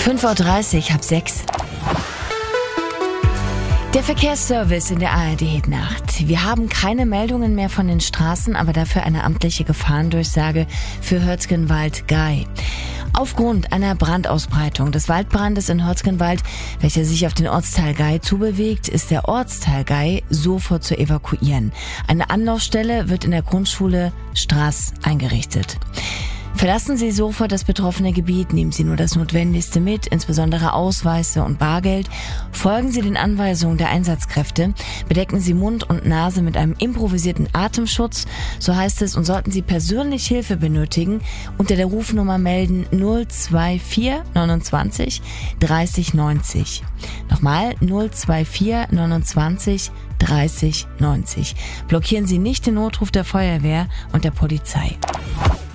5:30 Uhr, halb 6. Der Verkehrsservice in der ARD-Nacht. Wir haben keine Meldungen mehr von den Straßen, aber dafür eine amtliche Gefahrendurchsage für Hörzgenwald-Gei. Aufgrund einer Brandausbreitung des Waldbrandes in Hörzgenwald, welcher sich auf den Ortsteil Gei zubewegt, ist der Ortsteil Gei sofort zu evakuieren. Eine Anlaufstelle wird in der Grundschule Straß eingerichtet. Verlassen Sie sofort das betroffene Gebiet, nehmen Sie nur das Notwendigste mit, insbesondere Ausweise und Bargeld. Folgen Sie den Anweisungen der Einsatzkräfte, bedecken Sie Mund und Nase mit einem improvisierten Atemschutz, so heißt es, und sollten Sie persönlich Hilfe benötigen, unter der Rufnummer melden 024 29 30 90. Nochmal 024 29 30 90. Blockieren Sie nicht den Notruf der Feuerwehr und der Polizei.